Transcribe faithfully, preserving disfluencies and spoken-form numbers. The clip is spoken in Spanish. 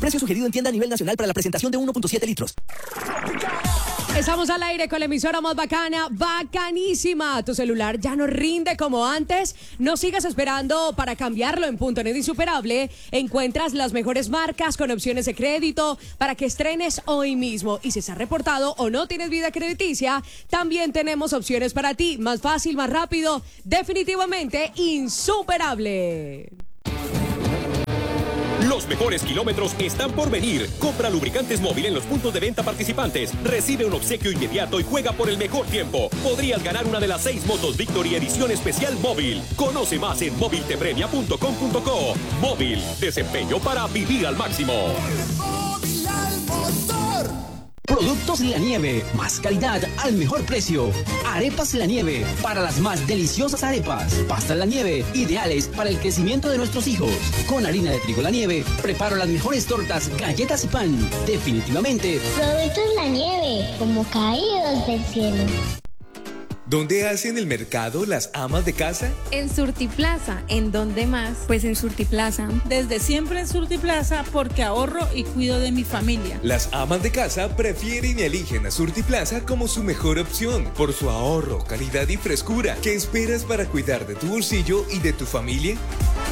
Precio sugerido en tienda a nivel nacional para la presentación de uno punto siete litros. Estamos al aire con la emisora más bacana, bacanísima. Tu celular ya no rinde como antes. No sigas esperando para cambiarlo. En Punto Net Insuperable encuentras las mejores marcas con opciones de crédito para que estrenes hoy mismo. Y si se ha reportado o no tienes vida crediticia, también tenemos opciones para ti. Más fácil, más rápido, definitivamente insuperable. Los mejores kilómetros están por venir. Compra lubricantes móvil en los puntos de venta participantes. Recibe un obsequio inmediato y juega por el mejor tiempo. Podrías ganar una de las seis motos Victory edición especial móvil. Conoce más en móvil te premia punto com punto co. Móvil, desempeño para vivir al máximo. Móvil al motor. Productos La Nieve, más calidad al mejor precio. Arepas La Nieve, para las más deliciosas arepas. Pastas La Nieve, ideales para el crecimiento de nuestros hijos. Con harina de trigo La Nieve, preparo las mejores tortas, galletas y pan. Definitivamente. Productos La Nieve, como caídos del cielo. ¿Dónde hacen el mercado las amas de casa? En Surtiplaza. ¿En dónde más? Pues en Surtiplaza. Desde siempre en Surtiplaza porque ahorro y cuido de mi familia. Las amas de casa prefieren y eligen a Surtiplaza como su mejor opción por su ahorro, calidad y frescura. ¿Qué esperas para cuidar de tu bolsillo y de tu familia?